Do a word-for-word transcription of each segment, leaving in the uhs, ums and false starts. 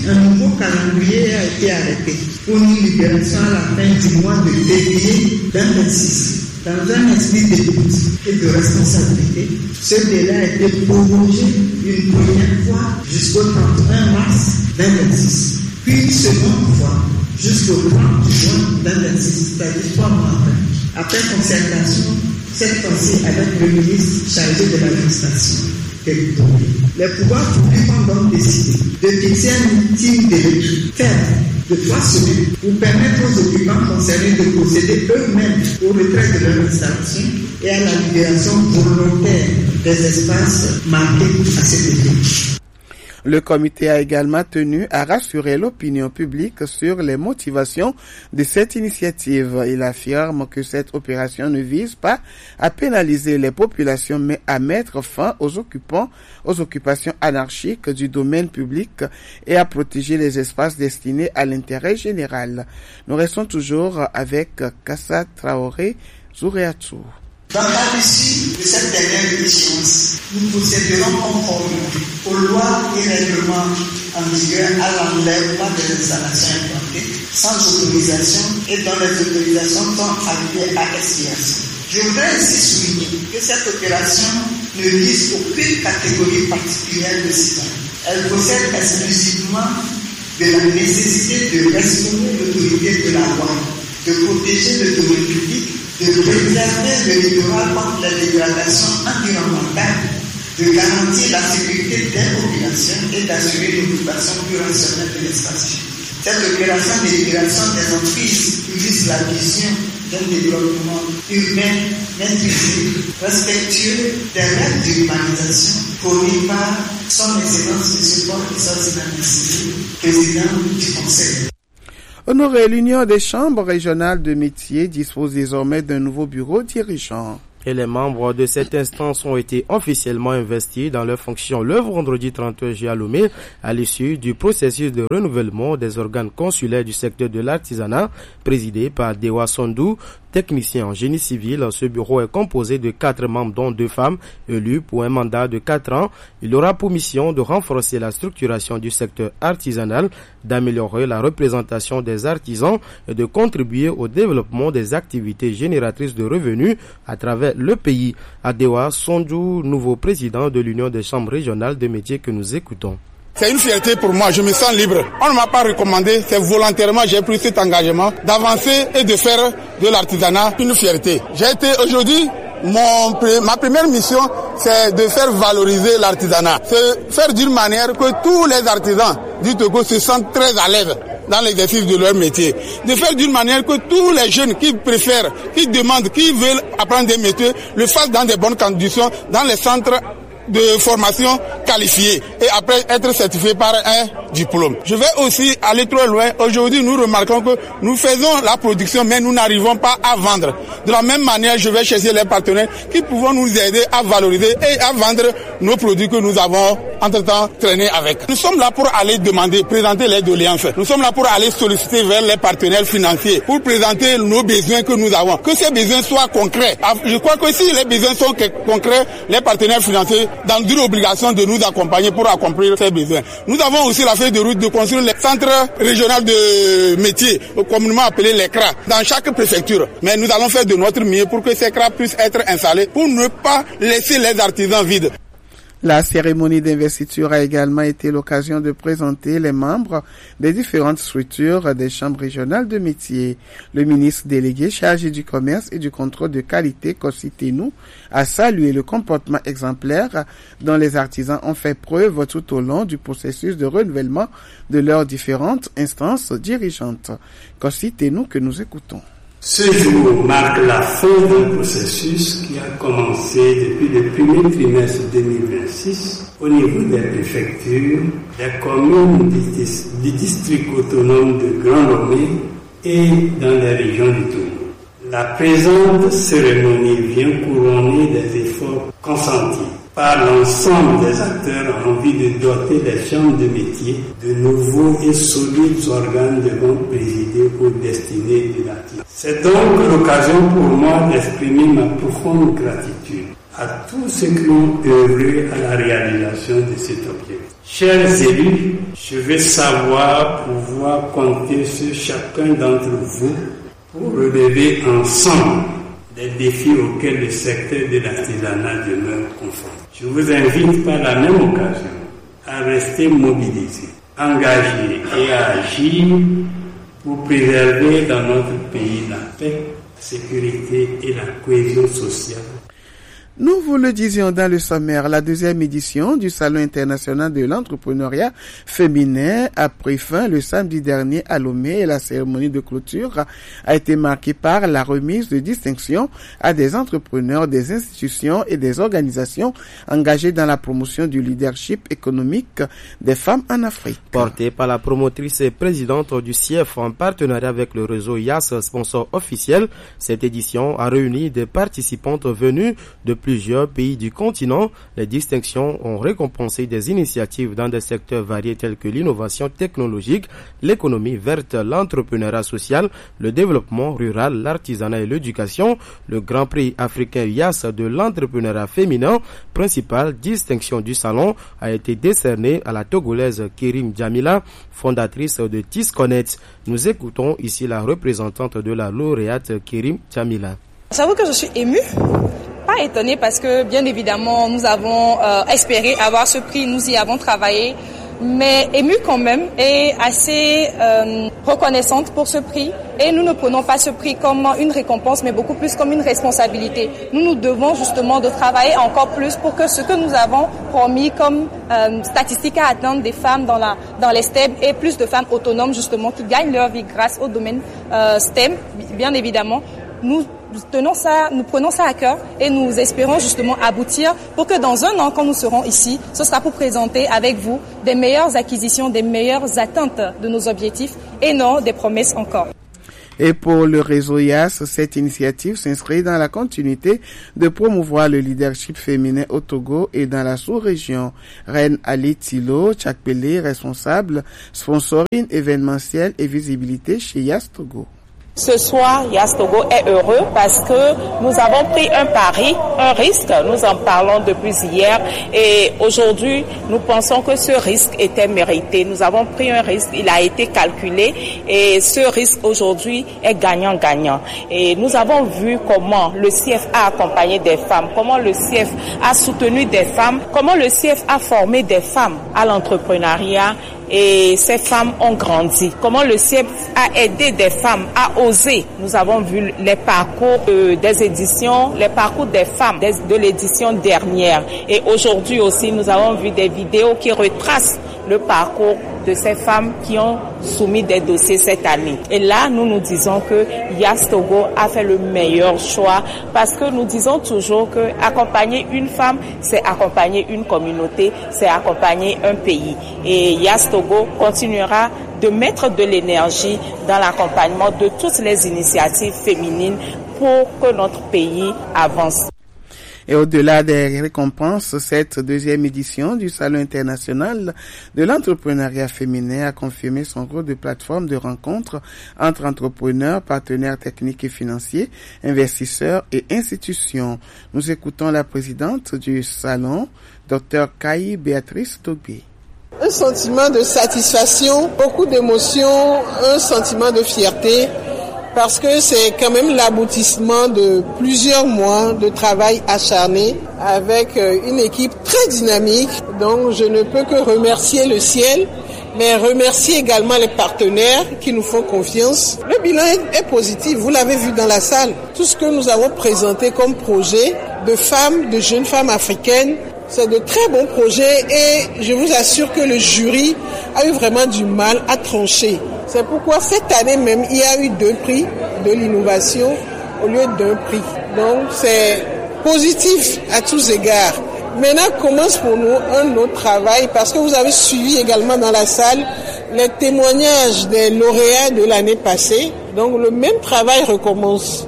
un nouveau calendrier a été arrêté pour une libération à la fin du mois de février deux mille vingt-six. Dans un esprit d'écoute et de responsabilité, ce délai a été prolongé une première fois jusqu'au trente et un mars deux mille vingt-six, puis une seconde fois jusqu'au trente juin deux mille vingt-six, c'est-à-dire trois mois après. Après concertation, cette fois-ci avec le ministre chargé de l'administration territoriale. Les pouvoirs publics ont donc décidé de fixer un ultime délai ferme de trois semaines pour permettre aux occupants concernés de procéder eux-mêmes au retrait de leur installation et à la libération volontaire des espaces marqués à cet effet. Le comité a également tenu à rassurer l'opinion publique sur les motivations de cette initiative. Il affirme que cette opération ne vise pas à pénaliser les populations, mais à mettre fin aux occupants, aux occupations anarchiques du domaine public et à protéger les espaces destinés à l'intérêt général. Nous restons toujours avec Kassa Traoré Zouréatou. Dans l'issue de cette dernière échéance, nous procéderons conformément aux lois et règlements en vigueur à l'enlèvement des installations implantées sans autorisation et dont les autorisations sont arrivées à expiration. Je voudrais ainsi souligner que cette opération ne vise aucune catégorie particulière de citoyens. Elle possède exclusivement de la nécessité de restaurer l'autorité de la loi, de protéger le domaine public, de préserver le littoral contre la dégradation environnementale, de garantir la sécurité des populations et d'assurer l'occupation plus rationnelle de l'espace. Cette opération de libération des emprises vise la vision d'un développement humain maîtrisé, respectueux des règles de l'humanisation, fourni par son Excellence M. Paul Issa, président du Conseil. Honoré, l'Union des chambres régionales de métiers dispose désormais d'un nouveau bureau dirigeant. Et les membres de cette instance ont été officiellement investis dans leurs fonctions le vendredi trente-et un juillet à Lomé, à l'issue du processus de renouvellement des organes consulaires du secteur de l'artisanat, présidé par Dewa Sondou, technicien en génie civil. Ce bureau est composé de quatre membres, dont deux femmes, élus pour un mandat de quatre ans. Il aura pour mission de renforcer la structuration du secteur artisanal, d'améliorer la représentation des artisans et de contribuer au développement des activités génératrices de revenus à travers le pays. Adewa Sondou, nouveau président de l'Union des chambres régionales de métiers que nous écoutons. C'est une fierté pour moi, je me sens libre. On ne m'a pas recommandé, c'est volontairement j'ai pris cet engagement d'avancer et de faire de l'artisanat une fierté. J'ai été aujourd'hui, mon, ma première mission, c'est de faire valoriser l'artisanat. C'est faire d'une manière que tous les artisans du Togo se sentent très à l'aise dans l'exercice de leur métier. De faire d'une manière que tous les jeunes qui préfèrent, qui demandent, qui veulent apprendre des métiers, le fassent dans de bonnes conditions, dans les centres de formation qualifiée et après être certifié par un diplôme. Je vais aussi aller trop loin. Aujourd'hui, nous remarquons que nous faisons la production, mais nous n'arrivons pas à vendre. De la même manière, je vais chercher les partenaires qui pourront nous aider à valoriser et à vendre nos produits que nous avons entre-temps traînés avec. Nous sommes là pour aller demander, présenter les doléances. Nous sommes là pour aller solliciter vers les partenaires financiers, pour présenter nos besoins que nous avons. Que ces besoins soient concrets. Je crois que si les besoins sont concrets, les partenaires financiers dans une obligation de nous accompagner pour accomplir ces besoins. Nous avons aussi la feuille de route de construire les centres régionaux de métiers, communément appelés les C R A, dans chaque préfecture. Mais nous allons faire de notre mieux pour que ces C R A puissent être installés, pour ne pas laisser les artisans vides. La cérémonie d'investiture a également été l'occasion de présenter les membres des différentes structures des chambres régionales de métiers. Le ministre délégué chargé du commerce et du contrôle de qualité, Kossi Tenou, a salué le comportement exemplaire dont les artisans ont fait preuve tout au long du processus de renouvellement de leurs différentes instances dirigeantes. Kossi Tenou que nous écoutons. Ce jour marque la fin d'un processus qui a commencé depuis le premier trimestre deux mille vingt-six au niveau des préfectures, des communes du district autonome de Grand Lomé et dans les régions du Togo. La présente cérémonie vient couronner des efforts consentis par l'ensemble des acteurs en vue de doter les chambres de métiers de nouveaux et solides organes devant présider aux destinées de l'artisanat. C'est donc l'occasion pour moi d'exprimer ma profonde gratitude à tous ceux qui ont œuvré à la réalisation de cet objectif. Chers élus, je veux savoir pouvoir compter sur chacun d'entre vous pour relever ensemble des défis auxquels le secteur de l'artisanat demeure confronté. Je vous invite par la même occasion à rester mobilisés, engagés et à agir pour préserver dans notre pays la paix, la sécurité et la cohésion sociale. Nous vous le disions dans le sommaire, la deuxième édition du Salon international de l'entrepreneuriat féminin a pris fin le samedi dernier à Lomé et la cérémonie de clôture a été marquée par la remise de distinctions à des entrepreneurs, des institutions et des organisations engagées dans la promotion du leadership économique des femmes en Afrique. Portée par la promotrice et présidente du C I E F en partenariat avec le réseau Y A S, sponsor officiel, cette édition a réuni des participantes venues de plusieurs pays du continent. Les distinctions ont récompensé des initiatives dans des secteurs variés tels que l'innovation technologique, l'économie verte, l'entrepreneuriat social, le développement rural, l'artisanat et l'éducation. Le Grand Prix africain Y A S de l'entrepreneuriat féminin, principale distinction du salon, a été décerné à la Togolaise Kérim Djamila, fondatrice de Tisconnect. Nous écoutons ici la représentante de la lauréate Kérim Djamila. J'avoue que je suis émue. Pas étonnée parce que bien évidemment nous avons euh, espéré avoir ce prix, nous y avons travaillé, mais émue quand même et assez euh, reconnaissante pour ce prix. Et nous ne prenons pas ce prix comme une récompense, mais beaucoup plus comme une responsabilité. Nous nous devons justement de travailler encore plus pour que ce que nous avons promis comme euh, statistique à atteindre des femmes dans la dans les S T E M et plus de femmes autonomes justement qui gagnent leur vie grâce au domaine euh, S T E M, bien évidemment. Nous tenons ça, nous prenons ça à cœur et nous espérons justement aboutir pour que dans un an, quand nous serons ici, ce sera pour présenter avec vous des meilleures acquisitions, des meilleures atteintes de nos objectifs et non des promesses encore. Et pour le réseau Y A S, cette initiative s'inscrit dans la continuité de promouvoir le leadership féminin au Togo et dans la sous-région. Reine Ali Tilo Tchakpele, responsable, sponsoring événementiel et visibilité chez Y A S Togo. Ce soir, Y A S Togo est heureux parce que nous avons pris un pari, un risque. Nous en parlons depuis hier et aujourd'hui, nous pensons que ce risque était mérité. Nous avons pris un risque, il a été calculé et ce risque aujourd'hui est gagnant-gagnant. Et nous avons vu comment le C I F a accompagné des femmes, comment le C I F a soutenu des femmes, comment le C I F a formé des femmes à l'entrepreneuriat. Et ces femmes ont grandi. Comment le C I F a aidé des femmes à oser. Nous avons vu les parcours euh, des éditions, les parcours des femmes des, de l'édition dernière. Et aujourd'hui aussi, nous avons vu des vidéos qui retracent le parcours de ces femmes qui ont soumis des dossiers cette année. Et là, nous nous disons que Y A S Togo a fait le meilleur choix parce que nous disons toujours que accompagner une femme, c'est accompagner une communauté, c'est accompagner un pays. Et Y A S Togo continuera de mettre de l'énergie dans l'accompagnement de toutes les initiatives féminines pour que notre pays avance. Et au-delà des récompenses, cette deuxième édition du Salon international de l'entrepreneuriat féminin a confirmé son rôle de plateforme de rencontre entre entrepreneurs, partenaires techniques et financiers, investisseurs et institutions. Nous écoutons la présidente du salon, Dr Kayi Béatrice Togbe. Un sentiment de satisfaction, beaucoup d'émotions, un sentiment de fierté. Parce que c'est quand même l'aboutissement de plusieurs mois de travail acharné avec une équipe très dynamique. Donc je ne peux que remercier le ciel, mais remercier également les partenaires qui nous font confiance. Le bilan est positif, vous l'avez vu dans la salle. Tout ce que nous avons présenté comme projet de femmes, de jeunes femmes africaines, c'est de très bons projets et je vous assure que le jury a eu vraiment du mal à trancher. C'est pourquoi cette année même, il y a eu deux prix de l'innovation au lieu d'un prix. Donc c'est positif à tous égards. Maintenant commence pour nous un autre travail parce que vous avez suivi également dans la salle les témoignages des lauréats de l'année passée. Donc le même travail recommence.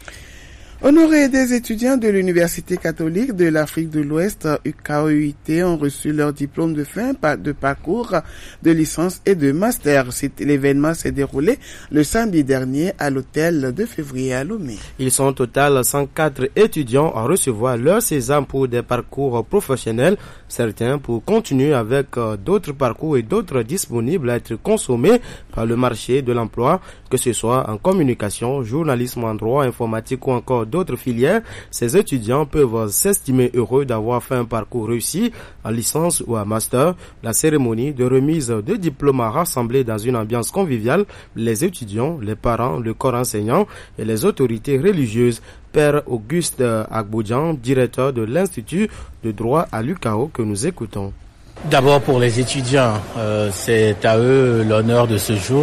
Honorés des étudiants de l'Université catholique de l'Afrique de l'Ouest, U K O U I T, ont reçu leur diplôme de fin de parcours de licence et de master. L'événement s'est déroulé le samedi dernier à l'hôtel de février à Lomé. Ils sont au total cent quatre étudiants à recevoir leur sésame pour des parcours professionnels certains pour continuer avec euh, d'autres parcours et d'autres disponibles à être consommés par le marché de l'emploi, que ce soit en communication, journalisme en droit, informatique ou encore d'autres filières. Ces étudiants peuvent s'estimer heureux d'avoir fait un parcours réussi en licence ou en master. La cérémonie de remise de diplômes a rassemblé dans une ambiance conviviale les étudiants, les parents, le corps enseignant et les autorités religieuses. Père Auguste Agbodjan, directeur de l'Institut de droit à l'U Q A O, que nous écoutons. D'abord pour les étudiants, euh, c'est à eux l'honneur de ce jour.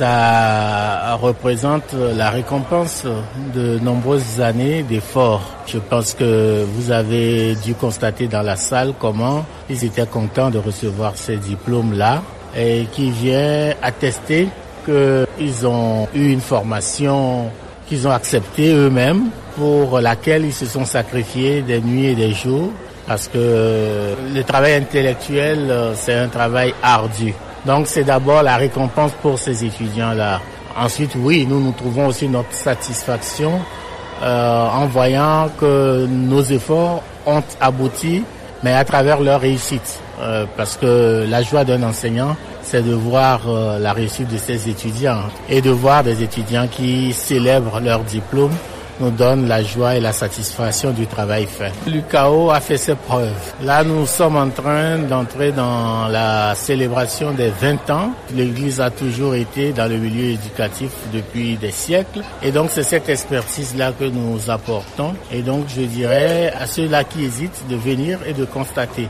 Ça représente la récompense de nombreuses années d'efforts. Je pense que vous avez dû constater dans la salle comment ils étaient contents de recevoir ces diplômes-là et qui vient attester qu'ils ont eu une formation qu'ils ont acceptée eux-mêmes, pour laquelle ils se sont sacrifiés des nuits et des jours, parce que le travail intellectuel, c'est un travail ardu. Donc c'est d'abord la récompense pour ces étudiants-là. Ensuite, oui, nous nous trouvons aussi notre satisfaction euh, en voyant que nos efforts ont abouti, mais à travers leur réussite. Euh, parce que la joie d'un enseignant, c'est de voir euh, la réussite de ses étudiants et de voir des étudiants qui célèbrent leur diplôme nous donne la joie et la satisfaction du travail fait. L'U Q A O a fait ses preuves. Là, nous sommes en train d'entrer dans la célébration des vingt ans. L'Église a toujours été dans le milieu éducatif depuis des siècles. Et donc, c'est cette expertise-là que nous apportons. Et donc, je dirais à ceux-là qui hésitent de venir et de constater.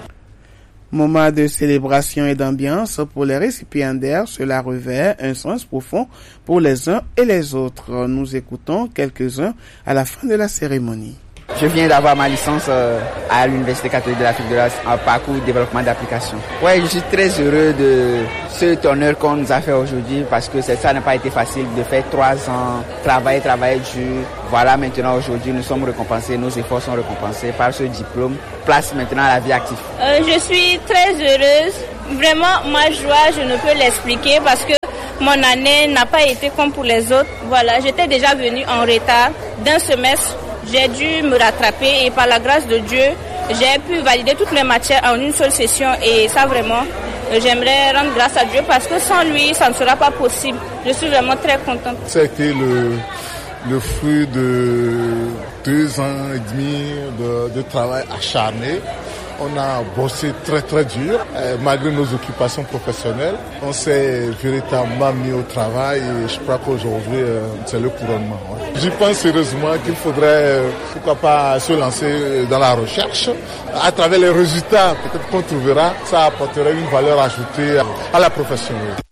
Moment de célébration et d'ambiance pour les récipiendaires, cela revêt un sens profond pour les uns et les autres. Nous écoutons quelques-uns à la fin de la cérémonie. Je viens d'avoir ma licence euh, à l'Université catholique de l'Afrique de l'Ouest en parcours développement d'application. Ouais, je suis très heureux de cet honneur qu'on nous a fait aujourd'hui parce que ça n'a pas été facile de faire trois ans, travailler, travailler dur. Voilà, maintenant aujourd'hui nous sommes récompensés, nos efforts sont récompensés par ce diplôme. Place maintenant à la vie active. Euh, je suis très heureuse. Vraiment, ma joie, je ne peux l'expliquer parce que mon année n'a pas été comme pour les autres. Voilà, j'étais déjà venue en retard d'un semestre. J'ai dû me rattraper et par la grâce de Dieu, j'ai pu valider toutes mes matières en une seule session et ça vraiment, j'aimerais rendre grâce à Dieu parce que sans lui, ça ne sera pas possible. Je suis vraiment très contente. Ça a été le, le fruit de deux ans et demi de, de travail acharné. On a bossé très très dur, euh, malgré nos occupations professionnelles. On s'est véritablement mis au travail et je crois qu'aujourd'hui, euh, c'est le couronnement. Ouais. Je pense sérieusement qu'il faudrait, euh, pourquoi pas, se lancer dans la recherche. À travers les résultats peut-être qu'on trouvera, ça apporterait une valeur ajoutée à la profession.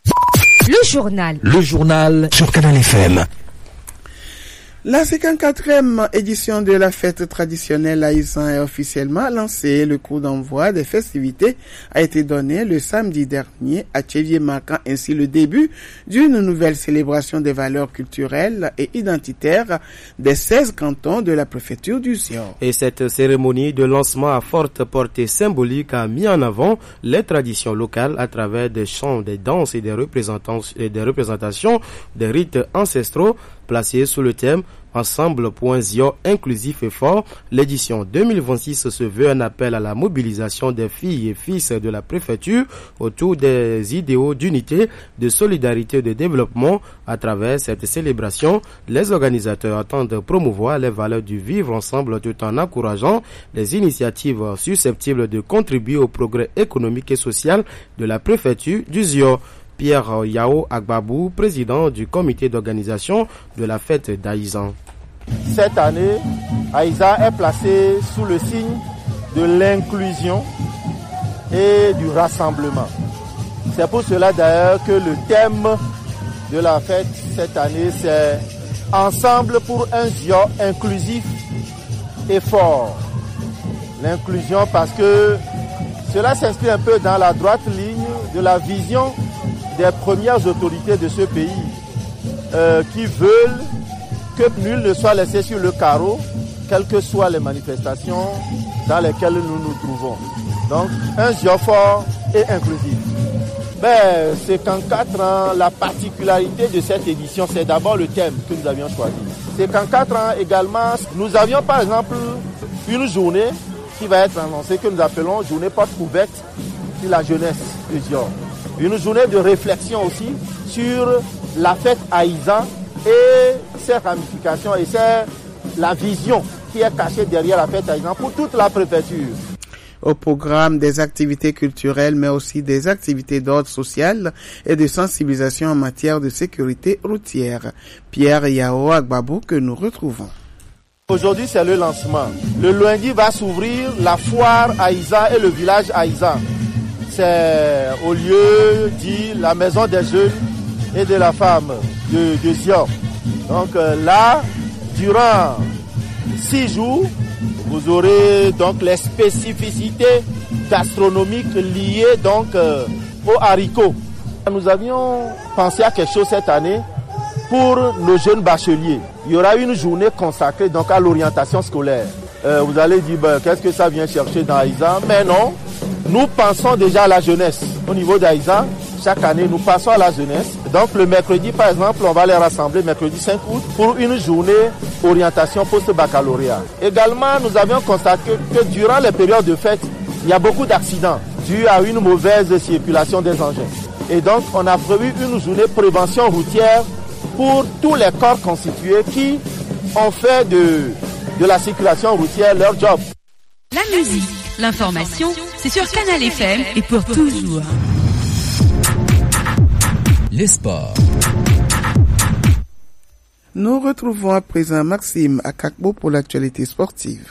Le journal. Le journal sur Canal F M. La cinquante-quatrième édition de la fête traditionnelle Aïzan est officiellement lancée. Le coup d'envoi des festivités a été donné le samedi dernier à Tchévier, marquant ainsi le début d'une nouvelle célébration des valeurs culturelles et identitaires des seize cantons de la préfecture du Zior. Et cette cérémonie de lancement à forte portée symbolique a mis en avant les traditions locales à travers des chants, des danses et des représentations des rites ancestraux placés sous le thème Ensemble pour un Zior inclusif et fort. L'édition deux mille vingt-six se veut un appel à la mobilisation des filles et fils de la préfecture autour des idéaux d'unité, de solidarité et de développement. À travers cette célébration, les organisateurs attendent promouvoir les valeurs du vivre ensemble tout en encourageant les initiatives susceptibles de contribuer au progrès économique et social de la préfecture du Zior. Pierre Yao Agbabou, président du comité d'organisation de la fête d'Aïzan. Cette année, Aïzan est placé sous le signe de l'inclusion et du rassemblement. C'est pour cela d'ailleurs que le thème de la fête cette année, c'est Ensemble pour un Zior inclusif et fort. L'inclusion parce que cela s'inscrit un peu dans la droite ligne de la vision des premières autorités de ce pays euh, qui veulent que nul ne soit laissé sur le carreau, quelles que soient les manifestations dans lesquelles nous nous trouvons. Donc, un Zior fort et inclusif. Ben, c'est qu'en quatre ans, la particularité de cette édition, c'est d'abord le thème que nous avions choisi. C'est qu'en quatre ans également, nous avions par exemple une journée qui va être annoncée, que nous appelons journée porte ouverte sur la jeunesse de Zior. Une journée de réflexion aussi sur la fête Aïza et ses ramifications et c'est la vision qui est cachée derrière la fête Aïza pour toute la préfecture. Au programme des activités culturelles, mais aussi des activités d'ordre social et de sensibilisation en matière de sécurité routière. Pierre Yao Agbabou que nous retrouvons. Aujourd'hui, c'est le lancement. Le lundi va s'ouvrir la foire Aïza et le village Aïza. C'est au lieu dit la maison des jeunes et de la femme de, de Zior. Donc euh, là, durant six jours, vous aurez donc les spécificités gastronomiques liées donc euh, aux haricots. Nous avions pensé à quelque chose cette année pour nos jeunes bacheliers. Il y aura une journée consacrée donc à l'orientation scolaire. Euh, vous allez dire ben, qu'est-ce que ça vient chercher dans Aïza? Mais non, nous pensons déjà à la jeunesse. Au niveau d'Aïza, chaque année nous passons à la jeunesse. Donc le mercredi par exemple, on va les rassembler mercredi cinq août pour une journée orientation post-baccalauréat. Également, nous avions constaté que durant les périodes de fête, il y a beaucoup d'accidents dus à une mauvaise circulation des engins. Et donc, on a prévu une journée prévention routière pour tous les corps constitués qui ont fait de, de la circulation routière leur job. La musique, l'information, c'est sur Canal F M et pour toujours. Les sports. Nous retrouvons à présent Maxime Akakbo pour l'actualité sportive.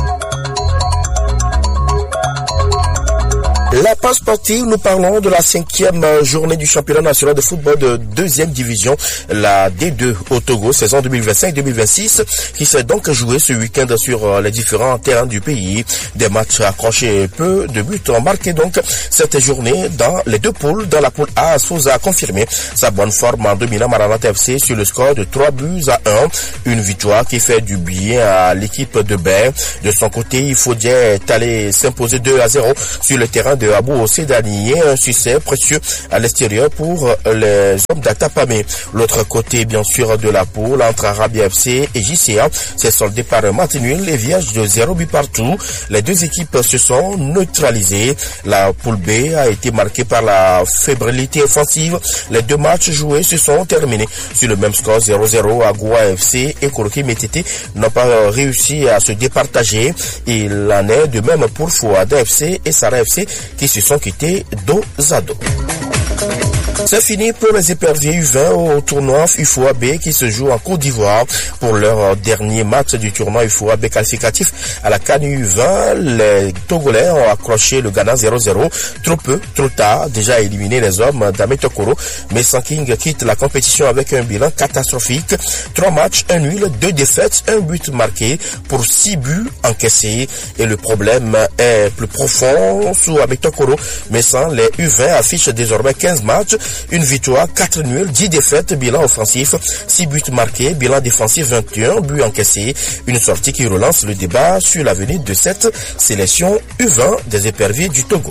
La page sportive, nous parlons de la cinquième journée du championnat national de football de deuxième division, la D deux au Togo, saison deux mille vingt-cinq deux mille vingt-six, qui s'est donc jouée ce week-end sur les différents terrains du pays. Des matchs accrochés, peu de buts ont marqué donc cette journée dans les deux poules. Dans la poule A, Souza a confirmé sa bonne forme en dominant Maranatha F C sur le score de trois buts à un. Une victoire qui fait du bien à l'équipe de Baie. De son côté, Ifodien est allé s'imposer deux à zéro sur le terrain de Abou Ossédani, un succès précieux à l'extérieur pour les hommes d'Atapamé. L'autre côté, bien sûr, de la poule, entre Arabia F C et J C A, s'est soldé par un match nul, les vierges de zéro but partout. Les deux équipes se sont neutralisées. La poule B a été marquée par la fébrilité offensive. Les deux matchs joués se sont terminés sur le même score zéro zéro. Agoua F C et Koroki Métété n'ont pas réussi à se départager. Il en est de même pour Fouada F C et Sarah F C qui se sont quittés dos à dos. C'est fini pour les éperviers U vingt au tournoi U F O A B qui se joue en Côte d'Ivoire pour leur dernier match du tournoi U F O A B qualificatif à la CAN U vingt. Les Togolais ont accroché le Ghana zéro zéro. Trop peu, trop tard, déjà éliminé les hommes d'Ametokoro. Mais Sanking quitte la compétition avec un bilan catastrophique. Trois matchs, un nul, deux défaites, un but marqué pour six buts encaissés. Et le problème est plus profond sous Ametokoro. Mais sans les U vingt affichent désormais quinze matchs. Une victoire, quatre nuls, dix défaites, bilan offensif, six buts marqués, bilan défensif vingt et un, buts encaissés. Une sortie qui relance le débat sur l'avenir de cette sélection U vingt des éperviers du Togo.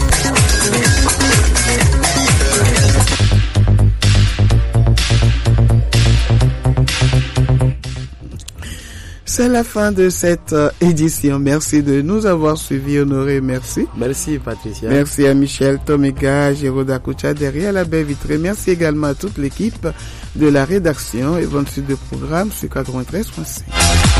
C'est la fin de cette euh, édition. Merci de nous avoir suivis, Honoré. Merci. Merci, Patricia. Merci à Michel Tomega, Géraud Dakucha derrière la baie vitrée. Merci également à toute l'équipe de la rédaction et bonne suite de programme sur quatre-vingt-treize point cinq.